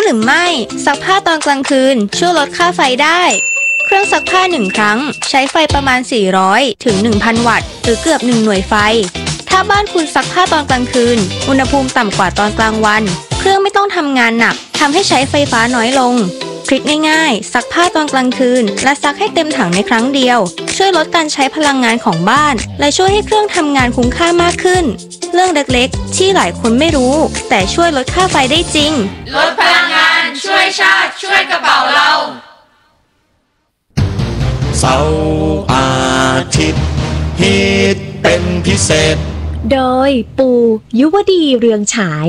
หรือไม่ซักผ้าตอนกลางคืนช่วยลดค่าไฟได้เครื่องซักผ้า1ครั้งใช้ไฟประมาณ400ถึง 1,000 วัตต์หรือเกือบ1หน่วยไฟถ้าบ้านคุณซักผ้าตอนกลางคืนอุณหภูมิต่ำกว่าตอนกลางวันเครื่องไม่ต้องทำงานหนักทำให้ใช้ไฟฟ้าน้อยลงทริคง่ายๆซักผ้าตอนกลางคืนและซักให้เต็มถังในครั้งเดียวช่วยลดการใช้พลังงานของบ้านและช่วยให้เครื่องทำงานคุ้มค่ามากขึ้นเรื่องเล็กๆที่หลายคนไม่รู้แต่ช่วยลดค่าไฟได้จริงลดพลังงานช่วยชาติช่วยกระเป๋าเราเสาร์อาทิตย์ฮิตเป็นพิเศษโดยปูยุวดีเรืองฉาย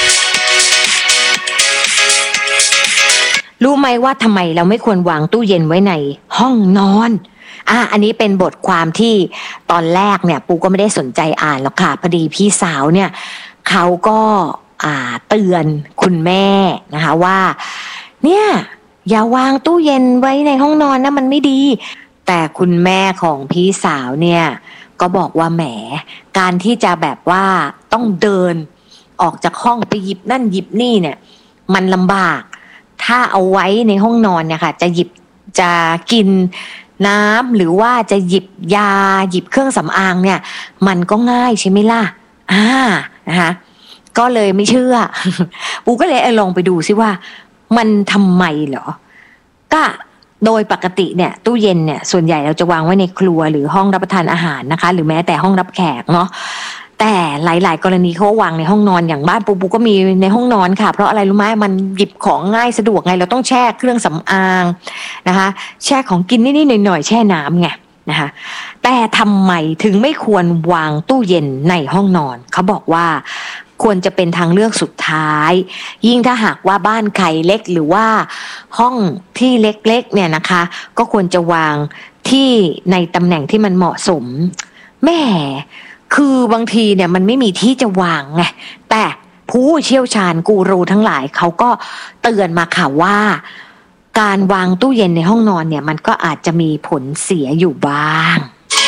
รู้ไหมว่าทำไมเราไม่ควรวางตู้เย็นไว้ในห้องนอนอันนี้เป็นบทความที่ตอนแรกเนี่ยปูก็ไม่ได้สนใจอ่านหรอกค่ะพอดีพี่สาวเนี่ยเขาก็เตือนคุณแม่นะคะว่าเนี่ยอย่าวางตู้เย็นไว้ในห้องนอนนะมันไม่ดีแต่คุณแม่ของพี่สาวเนี่ยก็บอกว่าแหมการที่จะแบบว่าต้องเดินออกจากห้องไปหยิบนั่นหยิบนี่เนี่ยมันลำบากถ้าเอาไว้ในห้องนอนเนี่ยค่ะจะกินน้ำหรือว่าจะหยิบยาหยิบเครื่องสำอางเนี่ยมันก็ง่ายใช่ไหมล่ะนะคะก็เลยไม่เชื่อ ปูก็เลยลองไปดูซิว่ามันทำไมเหรอก็โดยปกติเนี่ยตู้เย็นเนี่ยส่วนใหญ่เราจะวางไว้ในครัวหรือห้องรับประทานอาหารนะคะหรือแม้แต่ห้องรับแขกเนาะแต่หลายๆกรณีเขาวางในห้องนอนอย่างบ้านปูก็มีในห้องนอนค่ะเพราะอะไรรู้ไหมมันหยิบของง่ายสะดวกไงเราต้องแช่เครื่องสำอางนะคะแช่ของกินนิดๆหน่อยๆแช่น้ำไงนะคะแต่ทำไมถึงไม่ควรวางตู้เย็นในห้องนอนเขาบอกว่าควรจะเป็นทางเลือกสุดท้ายยิ่งถ้าหากว่าบ้านใครเล็กหรือว่าห้องที่เล็กๆเนี่ยนะคะก็ควรจะวางที่ในตำแหน่งที่มันเหมาะสมแม่คือบางทีเนี่ยมันไม่มีที่จะวางไงแต่ผู้เชี่ยวชาญกูรูทั้งหลายเขาก็เตือนมาค่ะว่าการวางตู้เย็นในห้องนอนเนี่ยมันก็อาจจะมีผลเสียอยู่บ้าง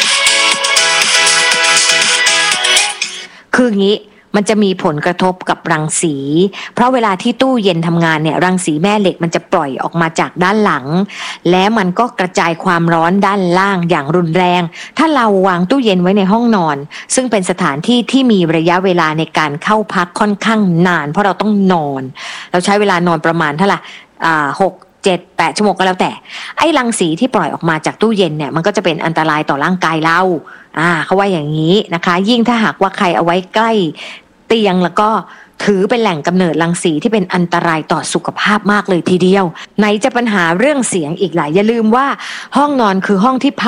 คืองี้มันจะมีผลกระทบกับรังสีเพราะเวลาที่ตู้เย็นทำงานเนี่ยรังสีแม่เหล็กมันจะปล่อยออกมาจากด้านหลังและมันก็กระจายความร้อนด้านล่างอย่างรุนแรงถ้าเราวางตู้เย็นไว้ในห้องนอนซึ่งเป็นสถานที่ที่มีระยะเวลาในการเข้าพักค่อนข้างนานเพราะเราต้องนอนเราใช้เวลานอนประมาณเท่าไหร่6-7-8 ชั่วโมงก็แล้วแต่ไอ้รังสีที่ปล่อยออกมาจากตู้เย็นเนี่ยมันก็จะเป็นอันตรายต่อร่างกายเราเขาว่าอย่างนี้นะคะยิ่งถ้าหากว่าใครเอาไว้ใกล้เตียงแล้วก็ถือเป็นแหล่งกำเนิดรังสีที่เป็นอันตรายต่อสุขภาพมากเลยทีเดียวไหนจะปัญหาเรื่องเสียงอีกหลายอย่าลืมว่าห้องนอนคือห้องที่